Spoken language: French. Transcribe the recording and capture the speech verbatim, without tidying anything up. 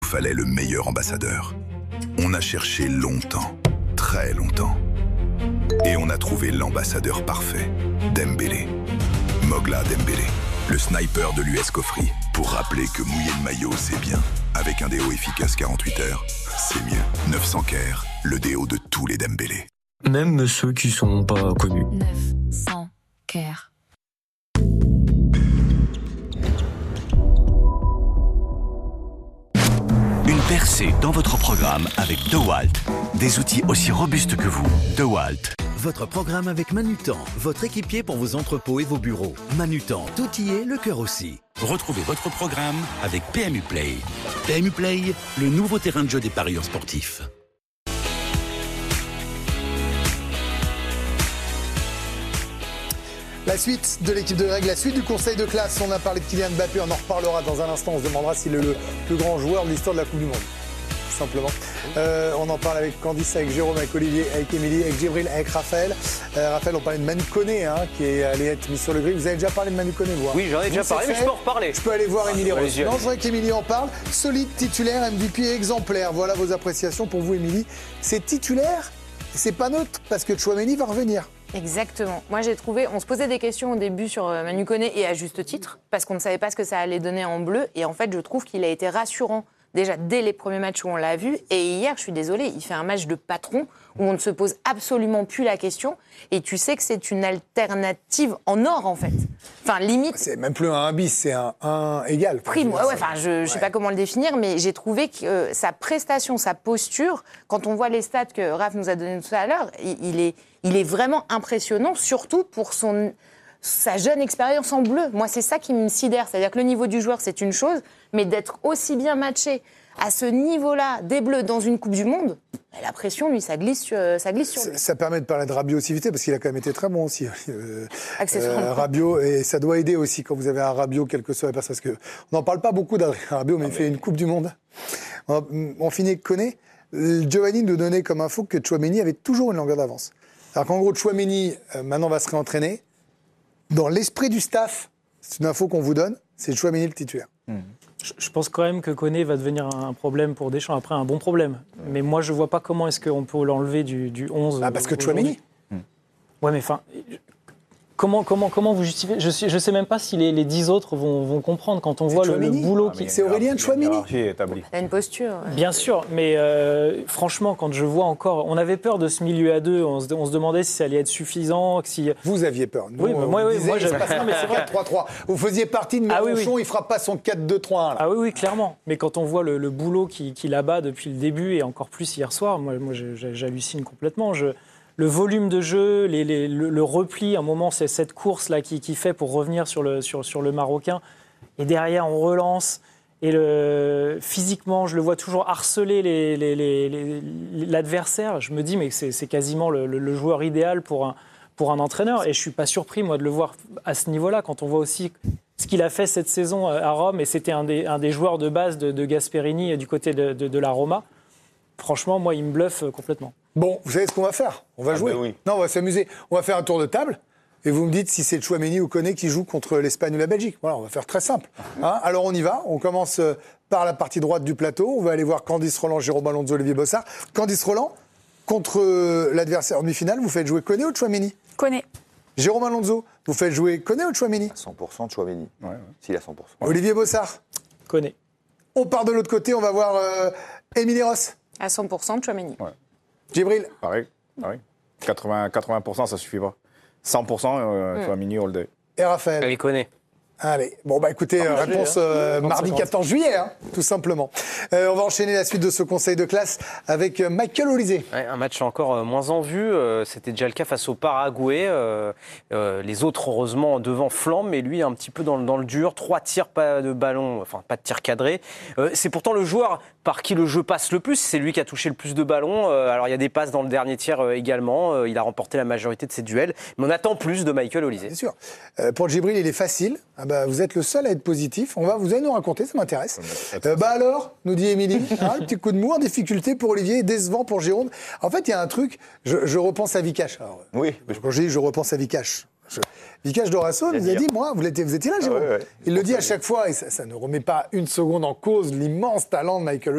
fallait le meilleur ambassadeur. On a cherché longtemps, très longtemps. Et on a trouvé l'ambassadeur parfait, Dembélé. Mogla Dembélé, le sniper de l'U S Cofri, pour rappeler que mouiller le maillot, c'est bien. Avec un déo efficace quarante-huit heures, c'est mieux. neuf cents Care, le déo de tous les Dembélé. Même ceux qui sont pas connus. neuf cents Care. Une percée dans votre programme avec DeWalt. Des outils aussi robustes que vous. DeWalt. Votre programme avec Manutan, votre équipier pour vos entrepôts et vos bureaux. Manutan, tout y est, le cœur aussi. Retrouvez votre programme avec P M U Play. P M U Play, le nouveau terrain de jeu des parieurs sportifs. La suite de l'équipe de Greg, la suite du conseil de classe. On a parlé de Kylian Mbappé, on en reparlera dans un instant. On se demandera s'il est le plus grand joueur de l'histoire de la Coupe du Monde. Simplement. Euh, on en parle avec Candice, avec Jérôme, avec Olivier, avec Émilie, avec Djibril, avec Raphaël. Euh, Raphaël, on parlait de Manu Koné, hein, qui est allé être mis sur le gris. Vous avez déjà parlé de Manu Koné, vous hein? Oui, j'en ai déjà vous, parlé, mais je peux en reparler. Je peux aller voir ah, Émilie Rose. Non, je voudrais qu'Émilie en parle. Solide, titulaire, M V P exemplaire. Voilà vos appréciations pour vous, Émilie. C'est titulaire, c'est pas neutre, parce que Tchouaméni va revenir. Exactement. Moi, j'ai trouvé... On se posait des questions au début sur Manu Koné, et à juste titre, parce qu'on ne savait pas ce que ça allait donner en bleu. Et en fait, je trouve qu'il a été rassurant, déjà dès les premiers matchs où on l'a vu. Et hier, je suis désolée, il fait un match de patron où on ne se pose absolument plus la question. Et tu sais que c'est une alternative en or, en fait. Enfin, limite... C'est même plus un un bis, c'est un un égal. Prime, ouais, ouais, enfin, je ne sais ouais. pas comment le définir, mais j'ai trouvé que euh, sa prestation, sa posture, quand on voit les stats que Raph nous a données tout à l'heure, il, il, est, il est vraiment impressionnant, surtout pour son, sa jeune expérience en bleu. Moi, c'est ça qui me sidère. C'est-à-dire que le niveau du joueur, c'est une chose, mais d'être aussi bien matché à ce niveau-là, des Bleus, dans une Coupe du Monde, la pression, lui, ça glisse sur, ça glisse sur lui. Ça, ça permet de parler de Rabiot aussi vite, parce qu'il a quand même été très bon aussi. Euh, Accessoirement. Euh, Rabiot, et ça doit aider aussi quand vous avez un Rabiot, quelle que soit la personne. Parce qu'on n'en parle pas beaucoup d'Adrien Rabiot, mais ah il fait mais... une Coupe du Monde. On, on finit avec Koné. Giovanni nous donnait comme info que Tchouaméni avait toujours une longueur d'avance. Alors qu'en gros, Tchouaméni, euh, maintenant, va se réentraîner. Dans l'esprit du staff, c'est une info qu'on vous donne, c'est Tchouaméni le titulaire. Mmh. Je pense quand même que Koné va devenir un problème pour Deschamps, après un bon problème. Mais moi, je ne vois pas comment est-ce qu'on peut l'enlever du, du onze. Ah, parce que Tchouaméni mmh. Ouais, mais enfin... Comment, comment, comment vous justifiez ? Je ne sais même pas si les, les dix autres vont, vont comprendre quand on voit le, le boulot ah, qui... C'est Aurélien Tchouaméni. Il a une posture. Ouais. Bien sûr, mais euh, franchement, quand je vois encore... On avait peur de ce milieu à deux, on se, on se demandait si ça allait être suffisant. Si... Vous aviez peur. Nous, oui, mais moi, oui, moi j'avais... Non, mais c'est vrai, trois trois. Vous faisiez partie de Mélenchon, ah, oui, oui. Il ne fera pas son quatre deux trois un. Là. Ah oui, oui, clairement. Mais quand on voit le, le boulot qu'il qui abat depuis le début, et encore plus hier soir, moi, moi j'hallucine complètement. Je... Le volume de jeu, les, les, le, le repli, à un moment, c'est cette course-là qui, qui fait pour revenir sur le, sur, sur le Marocain. Et derrière, on relance. Et le, physiquement, je le vois toujours harceler les, les, les, les, l'adversaire. Je me dis, mais c'est, c'est quasiment le, le, le joueur idéal pour un, pour un entraîneur. Et je ne suis pas surpris, moi, de le voir à ce niveau-là, quand on voit aussi ce qu'il a fait cette saison à Rome. Et c'était un des, un des joueurs de base de, de Gasperini du côté de, de, de la Roma. Franchement, moi, il me bluffe complètement. Bon, vous savez ce qu'on va faire ? On va ah jouer. Ben oui. Non, on va s'amuser. On va faire un tour de table et vous me dites si c'est Tchouaméni ou Koné qui joue contre l'Espagne ou la Belgique. Voilà, on va faire très simple. Hein ? Alors on y va. On commence par la partie droite du plateau. On va aller voir Candice Roland, Jérôme Alonso, Olivier Bossard. Candice Roland, contre l'adversaire en demi-finale, vous faites jouer Koné ou Tchouaméni ? Koné. Jérôme Alonso, vous faites jouer Koné ou Tchouaméni ? cent pour cent Tchouaméni. Ouais, ouais. S'il a cent pour cent. Olivier Bossard. Koné. On part de l'autre côté. On va voir euh, Émilie Ross. À cent pour cent Tchouaméni. Ouais. Djibril. Pareil. Pareil. quatre-vingts, quatre-vingts pour cent, ça suffit pas. cent pour cent, euh, mm. Tchouaméni all day. Et Raphaël. Il connaît. Allez, bon bah écoutez, ah, réponse euh, hein. mardi quatorze juillet, hein, tout simplement. Euh, on va enchaîner la suite de ce conseil de classe avec euh, Michael Olysée. Ouais, un match encore euh, moins en vue, euh, c'était déjà le cas face au Paraguay. Euh, euh, les autres, heureusement, devant flambent, mais lui un petit peu dans, dans le dur. Trois tirs, pas de ballon, enfin pas de tir cadré. Euh, c'est pourtant le joueur par qui le jeu passe le plus, c'est lui qui a touché le plus de ballons. Euh, alors il y a des passes dans le dernier tiers euh, également, euh, il a remporté la majorité de ses duels, mais on attend plus de Michael Olysée. C'est sûr. Euh, pour Djibril, il est facile. Ah bah, vous êtes le seul à être positif. On va, vous allez nous raconter, ça m'intéresse. Euh, bah alors, nous dit Émilie, hein, le petit coup de mou en difficulté pour Olivier, décevant pour Jérôme. En fait, il y a un truc, je, je repense à Vikash. Alors, oui. Quand je dis je repense à Vikash, je... Vikash Dorasso nous a dit, moi, vous étiez, vous étiez là, Jérôme. Ah, ouais, ouais. Il le dit à chaque fois, et ça, ça ne remet pas une seconde en cause l'immense talent de Michael